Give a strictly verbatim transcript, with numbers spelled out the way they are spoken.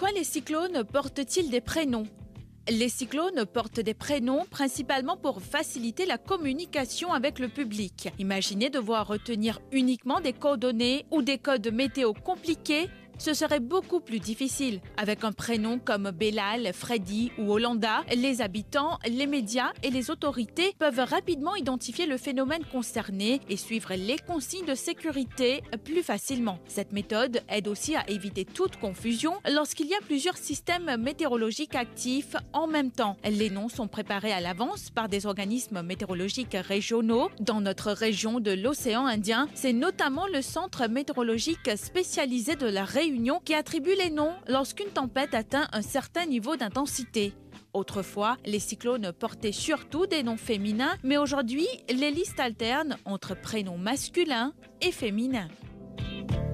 Pourquoi les cyclones portent-ils des prénoms? Les cyclones portent des prénoms principalement pour faciliter la communication avec le public. Imaginez devoir retenir uniquement des coordonnées ou des codes météo compliqués. Ce serait beaucoup plus difficile. Avec un prénom comme Bellal, Freddy ou Hollanda, les habitants, les médias et les autorités peuvent rapidement identifier le phénomène concerné et suivre les consignes de sécurité plus facilement. Cette méthode aide aussi à éviter toute confusion lorsqu'il y a plusieurs systèmes météorologiques actifs en même temps. Les noms sont préparés à l'avance par des organismes météorologiques régionaux. Dans notre région de l'océan Indien, c'est notamment le Centre météorologique spécialisé de la Réunion qui attribue les noms lorsqu'une tempête atteint un certain niveau d'intensité. Autrefois, les cyclones portaient surtout des noms féminins, mais aujourd'hui, les listes alternent entre prénoms masculins et féminins.